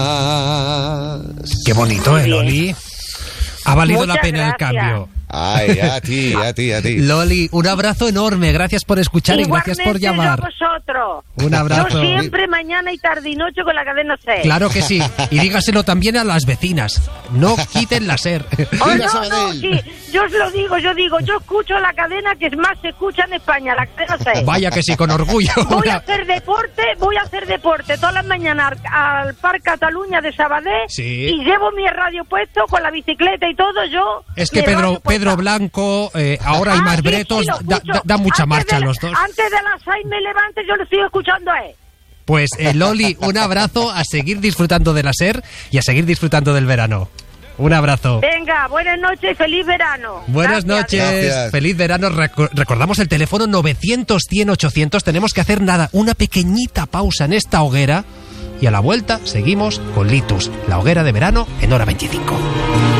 Qué bonito, Loli. Ha valido Muchas la pena gracias. el cambio. Ay, a ti. Loli, un abrazo enorme. Gracias por escuchar y gracias por llamar. Igualmente yo a vosotros. Un abrazo. Yo siempre, mañana y tarde y noche con la cadena SER. Claro que sí. Y dígaselo también a las vecinas. No quiten la SER. Oh, Viva no, Sabadell. sí, yo os lo digo, yo escucho la cadena que más se escucha en España, la cadena SER. Vaya que sí, con orgullo. Voy a hacer deporte todas las mañanas al Parc Cataluña de Sabadell. Sí. Y llevo mi radio puesto con la bicicleta y todo, yo... Es que mi radio Pedro puesta. Blanco, ahora hay Ah, más sí, bretos, sí, lo escucho. da mucha Antes marcha de los dos. Antes de las 6 me levante, yo lo estoy escuchando a él. Pues Loli, un abrazo, a seguir disfrutando de la SER y a seguir disfrutando del verano. Un abrazo. Venga, buenas noches y feliz verano. Buenas Gracias. noches, Gracias. feliz verano. Recordamos el teléfono 900-100-800. Tenemos que hacer una pequeñita pausa en esta hoguera y a la vuelta seguimos con Litus, la hoguera de verano en Hora 25.